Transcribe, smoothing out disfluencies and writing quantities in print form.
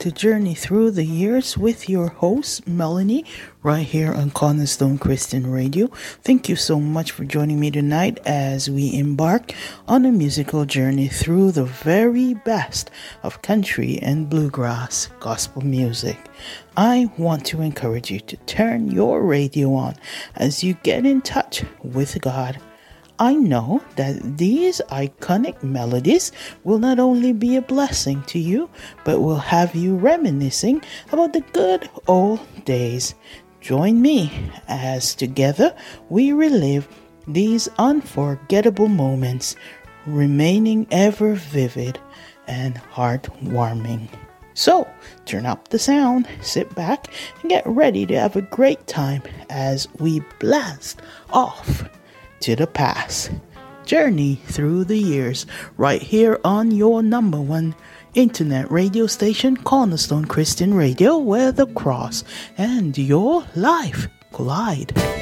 to Journey Through the Years with your host, Melanie, right here on Cornerstone Christian Radio. Thank you so much for joining me tonight as we embark on a musical journey through the very best of country and bluegrass gospel music. I want to encourage you to turn your radio on as you get in touch with God. I know that these iconic melodies will not only be a blessing to you, but will have you reminiscing about the good old days. Join me as together we relive these unforgettable moments, remaining ever vivid and heartwarming. So, turn up the sound, sit back, and get ready to have a great time as we blast off to the past. Journey through the years, right here on your number one internet radio station, Cornerstone Christian Radio, where the cross and your life collide.